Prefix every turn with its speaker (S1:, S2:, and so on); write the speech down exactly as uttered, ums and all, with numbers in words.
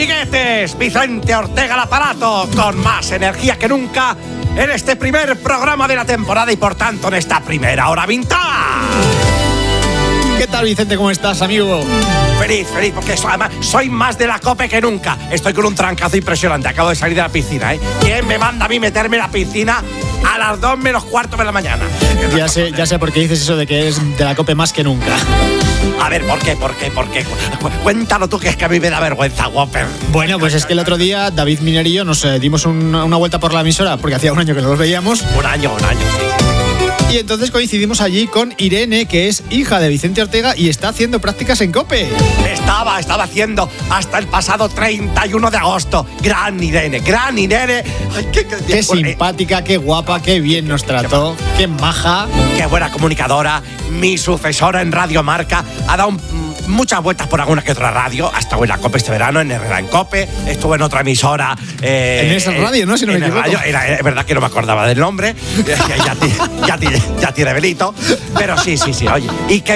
S1: amiguetes, Vicente Ortega al aparato, con más energía que nunca en este primer programa de la temporada y por tanto en esta primera hora vintage.
S2: ¿Qué tal, Vicente? ¿Cómo estás, amigo?
S1: Feliz, feliz, porque soy, además, soy más de la COPE que nunca. Estoy con un trancazo impresionante, acabo de salir de la piscina, ¿eh? ¿Quién me manda a mí meterme en la piscina a las dos menos cuarto de la mañana?
S2: Ya sé, ya sé por qué dices eso de que es de la COPE más que nunca.
S1: A ver, ¿por qué? ¿Por qué? ¿Por qué? Cu- Cuéntalo tú, que es que a mí me da vergüenza, Whopper.
S2: Bueno, pues es que el otro día David Miner y yo nos eh, dimos un, una vuelta por la emisora porque hacía un año que no los veíamos.
S1: Un año, un año, sí.
S2: Y entonces coincidimos allí con Irene, que es hija de Vicente Ortega y está haciendo prácticas en COPE.
S1: Estaba, estaba haciendo hasta el pasado treinta y uno de agosto. Gran Irene, gran Irene. Ay, qué, qué,
S2: Qué simpática, qué guapa, qué bien nos trató, qué maja.
S1: Qué buena comunicadora. Mi sucesora en Radio Marca. Ha dado un, muchas vueltas por alguna que otra radio. Ha estado en la COPE este verano, en Herrera en COPE. Estuvo en otra emisora. Eh,
S2: en esa radio, ¿no? Si no me equivoco.
S1: Radio. Era, era verdad que no me acordaba del nombre. ya, ya, ya, ya, ya tiene velito. Pero sí, sí, sí. Oye, y que